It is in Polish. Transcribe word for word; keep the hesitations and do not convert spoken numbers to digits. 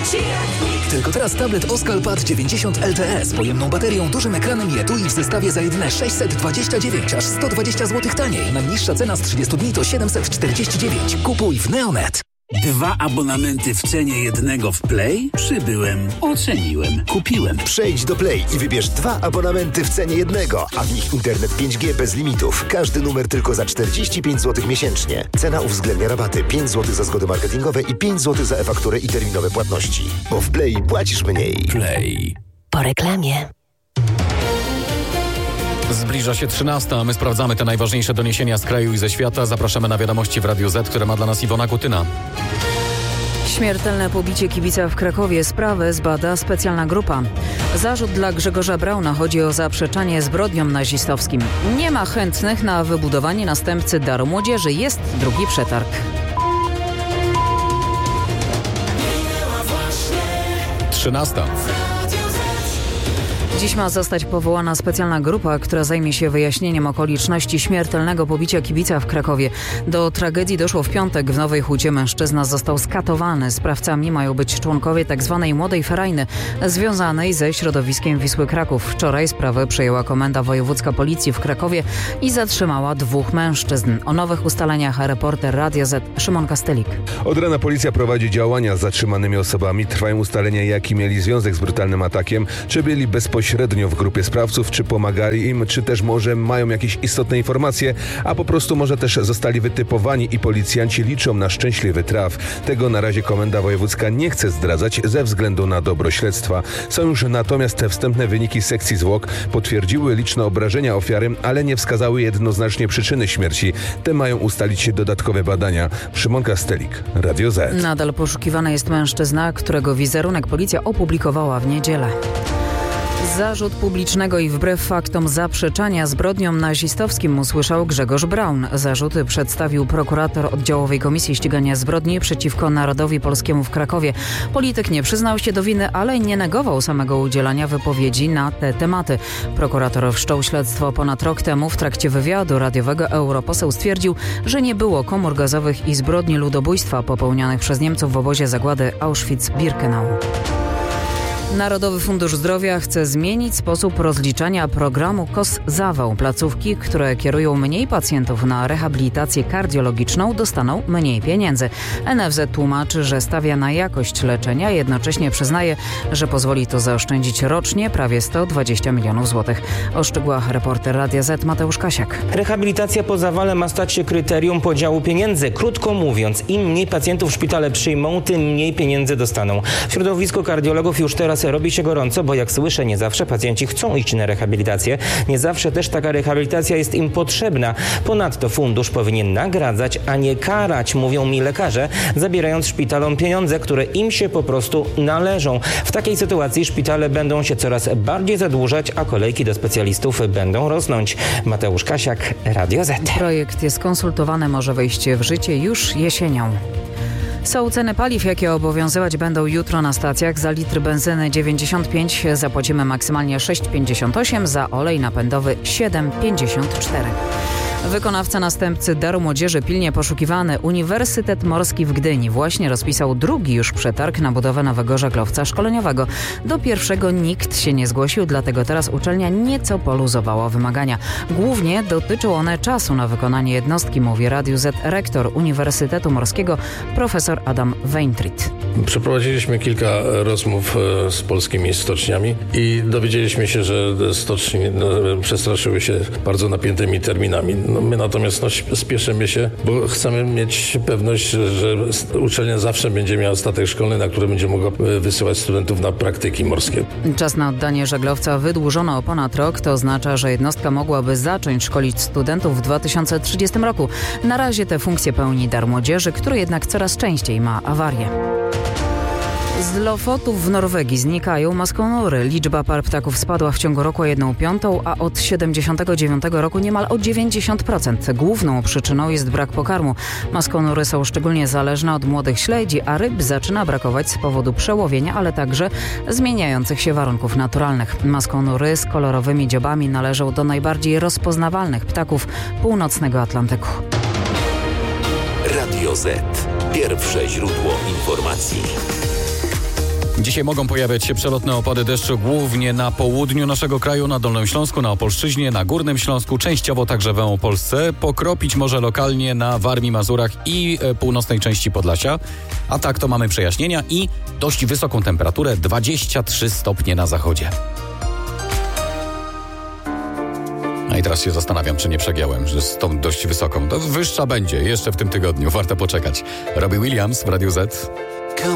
Tylko teraz tablet Oscal-Pad dziewięćdziesiąt L T E z pojemną baterią, dużym ekranem i etui w zestawie za jedyne sześćset dwadzieścia dziewięć, aż sto dwadzieścia złotych taniej. Najniższa cena z trzydziestu dni to siedemset czterdzieści dziewięć. Kupuj w Neonet. Dwa abonamenty w cenie jednego w Play? Przybyłem, oceniłem, kupiłem. Przejdź do Play i wybierz dwa abonamenty w cenie jednego, a w nich internet pięć G bez limitów. Każdy numer tylko za czterdzieści pięć złotych miesięcznie. Cena uwzględnia rabaty pięć złotych za zgody marketingowe i pięć złotych za e-fakturę i terminowe płatności. Bo w Play płacisz mniej. Play. Po reklamie. Zbliża się trzynasta, a my sprawdzamy te najważniejsze doniesienia z kraju i ze świata. Zapraszamy na wiadomości w Radiu Z, które ma dla nas Iwona Kutyna. Śmiertelne pobicie kibica w Krakowie. Sprawę zbada specjalna grupa. Zarzut dla Grzegorza Brauna. Chodzi o zaprzeczanie zbrodniom nazistowskim. Nie ma chętnych na wybudowanie następcy Daru Młodzieży. Jest drugi przetarg. trzynasta. Dziś ma zostać powołana specjalna grupa, która zajmie się wyjaśnieniem okoliczności śmiertelnego pobicia kibica w Krakowie. Do tragedii doszło w piątek w Nowej Hucie. Mężczyzna został skatowany. Sprawcami mają być członkowie tzw. Młodej Ferajny, związanej ze środowiskiem Wisły Kraków. Wczoraj sprawę przejęła Komenda Wojewódzka Policji w Krakowie i zatrzymała dwóch mężczyzn. O nowych ustaleniach reporter Radia Z Szymon Kastelik. Od rana policja prowadzi działania z zatrzymanymi osobami. Trwają ustalenia, jaki mieli związek z brutalnym atakiem, czy byli bezpośrednio w grupie sprawców, czy pomagali im, czy też może mają jakieś istotne informacje, a po prostu może też zostali wytypowani i policjanci liczą na szczęśliwy traf. Tego na razie Komenda Wojewódzka nie chce zdradzać ze względu na dobro śledztwa. Są już natomiast te wstępne wyniki sekcji zwłok, potwierdziły liczne obrażenia ofiary, ale nie wskazały jednoznacznie przyczyny śmierci. Te mają ustalić dodatkowe badania. Szymon Kastelik, Radio Z. Nadal poszukiwany jest mężczyzna, którego wizerunek policja opublikowała w niedzielę. Zarzut publicznego i wbrew faktom zaprzeczania zbrodniom nazistowskim usłyszał Grzegorz Braun. Zarzuty przedstawił prokurator Oddziałowej Komisji Ścigania Zbrodni przeciwko Narodowi Polskiemu w Krakowie. Polityk nie przyznał się do winy, ale nie negował samego udzielania wypowiedzi na te tematy. Prokurator wszczął śledztwo ponad rok temu. W trakcie wywiadu radiowego europoseł stwierdził, że nie było komór gazowych i zbrodni ludobójstwa popełnianych przez Niemców w obozie zagłady Auschwitz-Birkenau. Narodowy Fundusz Zdrowia chce zmienić sposób rozliczania programu K O S-Zawał. Placówki, które kierują mniej pacjentów na rehabilitację kardiologiczną, dostaną mniej pieniędzy. N F Z tłumaczy, że stawia na jakość leczenia, jednocześnie przyznaje, że pozwoli to zaoszczędzić rocznie prawie sto dwadzieścia milionów złotych. O szczegółach reporter Radia Z Mateusz Kasiak. Rehabilitacja po zawale ma stać się kryterium podziału pieniędzy. Krótko mówiąc, im mniej pacjentów szpitale przyjmą, tym mniej pieniędzy dostaną. W środowisku kardiologów już teraz robi się gorąco, bo jak słyszę, nie zawsze pacjenci chcą iść na rehabilitację. Nie zawsze też taka rehabilitacja jest im potrzebna. Ponadto fundusz powinien nagradzać, a nie karać, mówią mi lekarze, zabierając szpitalom pieniądze, które im się po prostu należą. W takiej sytuacji szpitale będą się coraz bardziej zadłużać, a kolejki do specjalistów będą rosnąć. Mateusz Kasiak, Radio Z. Projekt jest konsultowany, może wejść w życie już jesienią. Są ceny paliw, jakie obowiązywać będą jutro na stacjach. Za litr benzyny dziewięćdziesiąt pięć zapłacimy maksymalnie sześć pięćdziesiąt osiem, za olej napędowy siedem pięćdziesiąt cztery. Wykonawca następcy Daru Młodzieży pilnie poszukiwany. Uniwersytet Morski w Gdyni właśnie rozpisał drugi już przetarg na budowę nowego żaglowca szkoleniowego. Do pierwszego nikt się nie zgłosił, dlatego teraz uczelnia nieco poluzowała wymagania. Głównie dotyczą one czasu na wykonanie jednostki, mówi Radiu Z rektor Uniwersytetu Morskiego profesor Adam Weintritt. Przeprowadziliśmy kilka rozmów z polskimi stoczniami i dowiedzieliśmy się, że stoczni no, przestraszyły się bardzo napiętymi terminami. No, my natomiast no, spieszymy się, bo chcemy mieć pewność, że uczelnia zawsze będzie miała statek szkolny, na który będzie mogła wysyłać studentów na praktyki morskie. Czas na oddanie żaglowca wydłużono o ponad rok. To oznacza, że jednostka mogłaby zacząć szkolić studentów w dwa tysiące trzydziestym roku. Na razie tę funkcję pełni Dar Młodzieży, który jednak coraz częściej ma awarie. Z Lofotów w Norwegii znikają maskonury. Liczba par ptaków spadła w ciągu roku o jedną piątą, a od siedemdziesiątego dziewiątego roku niemal o dziewięćdziesiąt procent. Główną przyczyną jest brak pokarmu. Maskonury są szczególnie zależne od młodych śledzi, a ryb zaczyna brakować z powodu przełowienia, ale także zmieniających się warunków naturalnych. Maskonury z kolorowymi dziobami należą do najbardziej rozpoznawalnych ptaków północnego Atlantyku. Radio Z. Pierwsze źródło informacji. Dzisiaj mogą pojawiać się przelotne opady deszczu głównie na południu naszego kraju, na Dolnym Śląsku, na Opolszczyźnie, na Górnym Śląsku, częściowo także w Małopolsce. Pokropić może lokalnie na Warmii, Mazurach i e, północnej części Podlasia. A tak to mamy przejaśnienia i dość wysoką temperaturę, dwadzieścia trzy stopnie na zachodzie. No i teraz się zastanawiam, czy nie przegiąłem, że z tą dość wysoką. To wyższa będzie jeszcze w tym tygodniu, warto poczekać. Robbie Williams w Radiu Z.